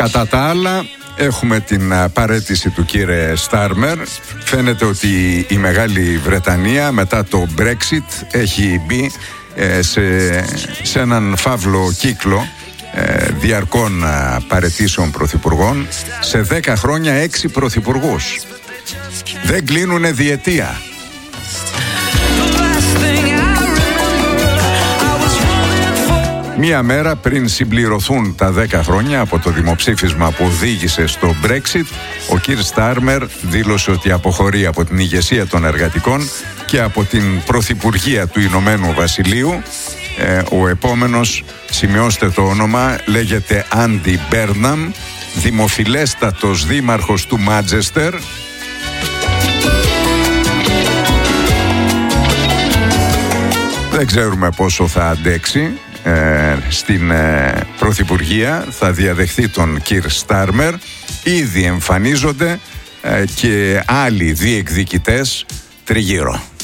Κατά τα άλλα, έχουμε την παραίτηση του κύριε Στάρμερ. Φαίνεται ότι η Μεγάλη Βρετανία μετά το Brexit έχει μπει σε έναν φαύλο κύκλο διαρκών παραιτήσεων πρωθυπουργών. Σε 10 χρόνια 6 πρωθυπουργούς. Δεν κλείνουνε διετία. Μία μέρα πριν συμπληρωθούν τα 10 χρόνια από το δημοψήφισμα που οδήγησε στο Brexit, ο κ. Στάρμερ δήλωσε ότι αποχωρεί από την ηγεσία των εργατικών και από την πρωθυπουργία του Ηνωμένου Βασιλείου. Ο επόμενος, σημειώστε το όνομα, λέγεται Άντι Μπέρναμ, δημοφιλέστατος δήμαρχος του Μάντσεστερ. Δεν ξέρουμε πόσο θα αντέξει στην πρωθυπουργία, θα διαδεχθεί τον κυρ Στάρμερ. Ήδη εμφανίζονται και άλλοι διεκδικητές τριγύρω.